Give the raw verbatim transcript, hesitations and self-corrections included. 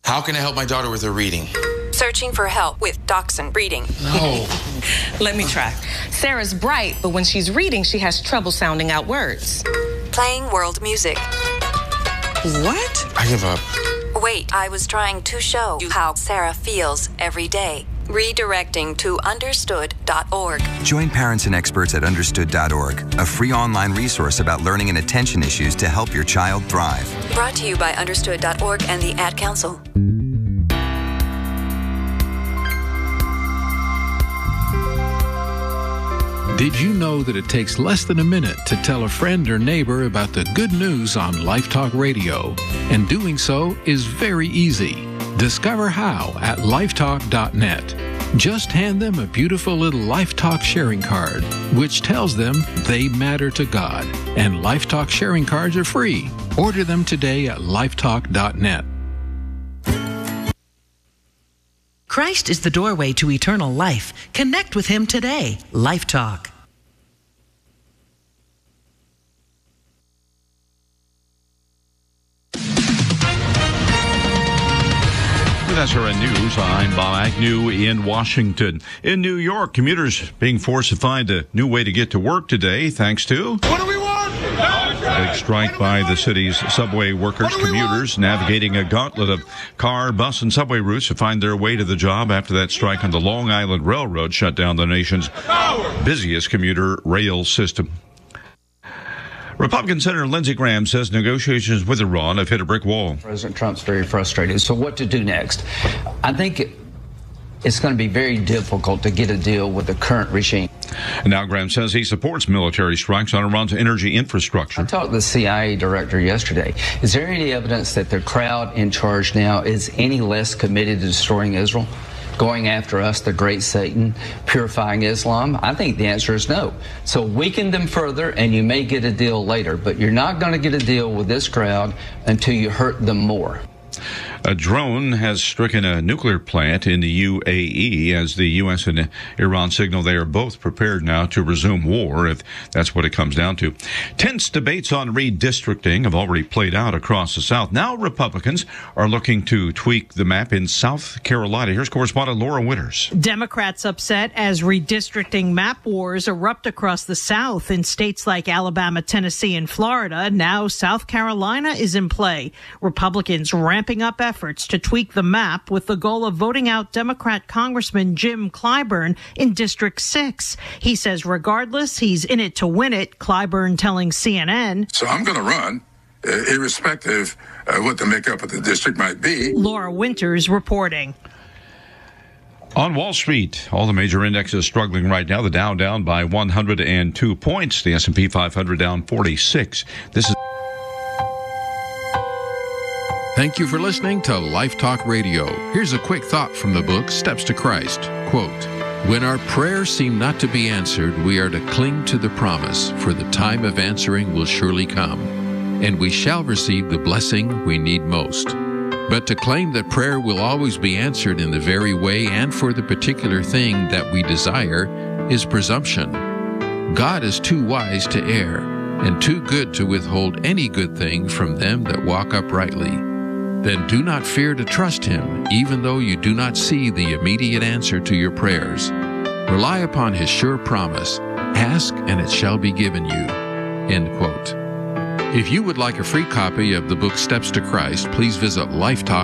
How can I help my daughter with her reading? Searching for help with Dachshund breeding. No. Let me try. Sarah's bright, but when she's reading, she has trouble sounding out words. Playing world music. What? I give up. Wait, I was trying to show you how Sarah feels every day. Redirecting to understood dot org. Join parents and experts at understood dot org, a free online resource about learning and attention issues to help your child thrive. Brought to you by understood dot org and the Ad Council. Did you know that it takes less than a minute to tell a friend or neighbor about the good news on Life Talk Radio? And doing so is very easy. Discover how at life talk dot net. Just hand them a beautiful little Life Talk sharing card, which tells them they matter to God. And Life Talk sharing cards are free. Order them today at life talk dot net. Christ is the doorway to eternal life. Connect with Him today. Life Talk. With S R N News, I'm Bob Agnew in Washington. In New York, commuters being forced to find a new way to get to work today thanks to... What do we want? A big strike by the city's subway workers, commuters navigating a gauntlet of car, bus, and subway routes to find their way to the job after that strike on the Long Island Railroad shut down the nation's busiest commuter rail system. Republican Senator Lindsey Graham says negotiations with Iran have hit a brick wall. President Trump's very frustrated. So what to do next? I think it's going to be very difficult to get a deal with the current regime. And now Graham says he supports military strikes on Iran's energy infrastructure. I talked to the C I A director yesterday. Is there any evidence that the crowd in charge now is any less committed to destroying Israel? Going after us, the great Satan, purifying Islam? I think the answer is no. So weaken them further and you may get a deal later, but you're not going to get a deal with this crowd until you hurt them more. A drone has stricken a nuclear plant in the U A E as the U S and Iran signal they are both prepared now to resume war, if that's what it comes down to. Tense debates on redistricting have already played out across the South. Now Republicans are looking to tweak the map in South Carolina. Here's correspondent Laura Winters. Democrats upset as redistricting map wars erupt across the South in states like Alabama, Tennessee, and Florida. Now South Carolina is in play. Republicans ramping up efforts to tweak the map with the goal of voting out Democrat Congressman Jim Clyburn in District six. He says regardless, he's in it to win it, Clyburn telling C N N. So I'm going to run, uh, irrespective of what the makeup of the district might be. Laura Winters reporting. On Wall Street, all the major indexes struggling right now. The Dow down by one hundred two points. The S and P five hundred down forty-six. This is... Thank you for listening to Life Talk Radio. Here's a quick thought from the book Steps to Christ. Quote, "When our prayers seem not to be answered, we are to cling to the promise, for the time of answering will surely come, and we shall receive the blessing we need most. But to claim that prayer will always be answered in the very way and for the particular thing that we desire is presumption. God is too wise to err, and too good to withhold any good thing from them that walk uprightly. Then do not fear to trust Him, even though you do not see the immediate answer to your prayers. Rely upon His sure promise. Ask, and it shall be given you." End quote. If you would like a free copy of the book Steps to Christ, please visit lifetalk